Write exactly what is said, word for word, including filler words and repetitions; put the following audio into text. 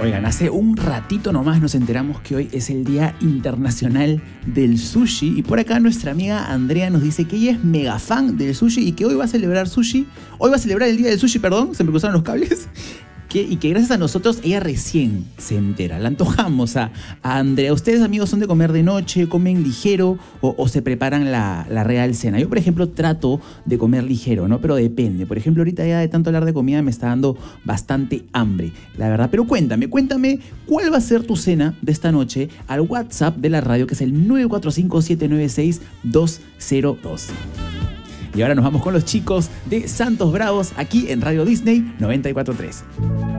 Oigan, hace un ratito nomás nos enteramos que hoy es el Día Internacional del Sushi y por acá nuestra amiga Andrea nos dice que ella es mega fan del sushi y que hoy va a celebrar sushi, hoy va a celebrar el Día del Sushi, perdón, se me cruzaron los cables. Que, y que gracias a nosotros ella recién se entera. La antojamos a, a Andrea. ¿Ustedes, amigos, son de comer de noche, comen ligero o, o se preparan la, la real cena? Yo, por ejemplo, trato de comer ligero, ¿no? Pero depende. Por ejemplo, ahorita ya de tanto hablar de comida me está dando bastante hambre, la verdad. Pero cuéntame, cuéntame cuál va a ser tu cena de esta noche al WhatsApp de la radio, que es el nueve cuatro cinco, siete nueve seis, dos cero dos. Y ahora nos vamos con los chicos de Santos Bravos aquí en Radio Disney noventa y cuatro punto tres.